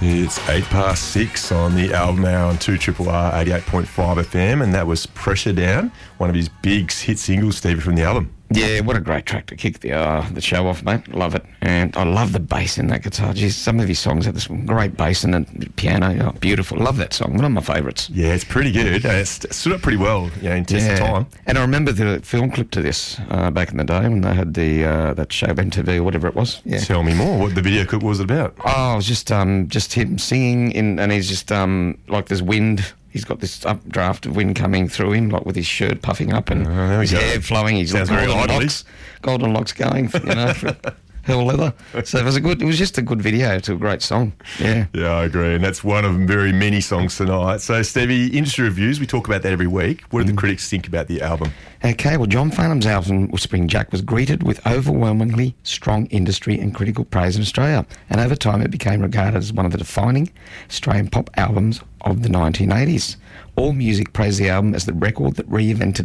It's 6:08 on the album hour on 2RRR 88.5 FM, and that was Pressure Down, one of his big hit singles, Stevie, from the album. Yeah, what a great track to kick the show off, mate. Love it. And I love the bass in that guitar. Geez, some of his songs have this great bass and the piano. Oh, beautiful. Love that song. One of my favourites. Yeah, it's pretty good. It stood up pretty well, in test of time. And I remember the film clip to this back in the day when they had the that show, MTV or whatever it was. Yeah. Tell me more. What the video clip was about? Oh, it was just him singing, and he's just like there's wind. He's got this updraft of wind coming through him, like with his shirt puffing up and his hair flowing. He's got golden locks going, for hell leather. So it was just a good video to a great song. Yeah. Yeah, I agree. And that's one of very many songs tonight. So, Stevie, industry reviews, we talk about that every week. What do the critics think about the album? Okay, well, John Farnham's album, Whispering Jack, was greeted with overwhelmingly strong industry and critical praise in Australia. And over time, it became regarded as one of the defining Australian pop albums of the 1980s. All Music praised the album as the record that reinvented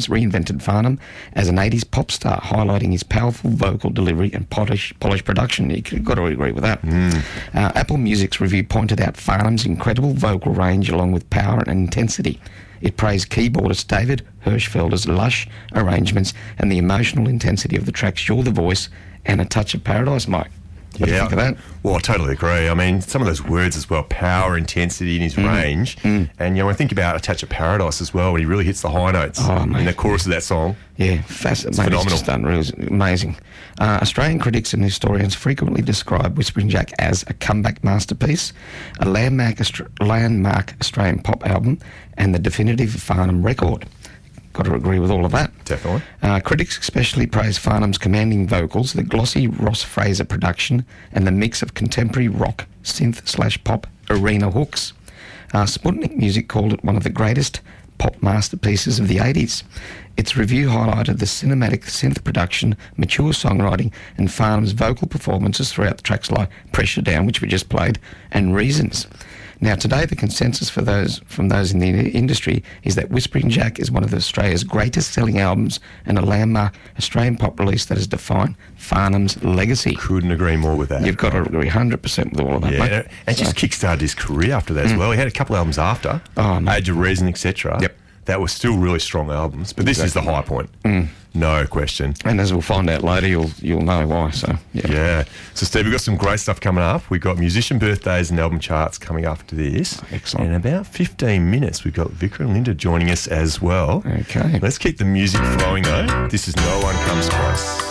Farnham as an 80s pop star, highlighting his powerful vocal delivery and polished production. You've got to agree with that. Apple Music's review pointed out Farnham's incredible vocal range along with power and intensity. It praised keyboardist David Hirschfelder's lush arrangements and the emotional intensity of the tracks You're the Voice and A Touch of Paradise, Mike. What do you think of that? Well, I totally agree. I mean, some of those words as well, power, intensity in his range. And, when I think about A Touch of Paradise as well, when he really hits the high notes in the chorus of that song. Yeah, phenomenal. It's just unreal. It's amazing. Australian critics and historians frequently describe Whispering Jack as a comeback masterpiece, a landmark Australian pop album, and the definitive Farnham record. Got to agree with all of that. Definitely. Critics especially praise Farnham's commanding vocals, the glossy Ross Fraser production, and the mix of contemporary rock, synth/pop arena hooks. Sputnik Music called it one of the greatest pop masterpieces of the 80s. Its review highlighted the cinematic synth production, mature songwriting, and Farnham's vocal performances throughout the tracks like Pressure Down, which we just played, and Reasons. Now, today, the consensus from those in the industry is that Whispering Jack is one of Australia's greatest-selling albums and a landmark Australian pop release that has defined Farnham's legacy. Couldn't agree more with that. You've got to agree 100% with all of that, mate. And just kick-started his career after that as well. He had a couple albums after, Age of Reason, etc. Yep. That were still really strong albums, but this is the high point. No question. And as we'll find out later, you'll know why. So yeah. So Steve, we've got some great stuff coming up. We've got musician birthdays and album charts coming after this. Excellent. In about 15 minutes, we've got Vicar and Linda joining us as well. Okay. Let's keep the music flowing though. This is No One Comes Close.